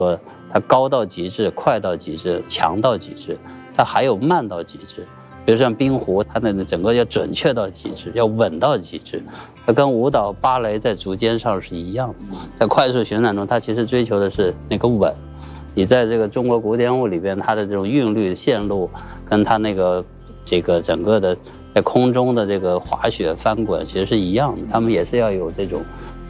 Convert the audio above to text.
说它高到极致、快到极致、强到极致，它还有慢到极致。比如像冰壶，它的整个要准确到极致，要稳到极致。它跟舞蹈、芭蕾在足尖上是一样的，在快速旋转中，它其实追求的是那个稳。你在这个中国古典舞里边，它的这种韵律线路，跟它那个整个的在空中的这个滑雪翻滚，其实是一样的。他们也是要有这种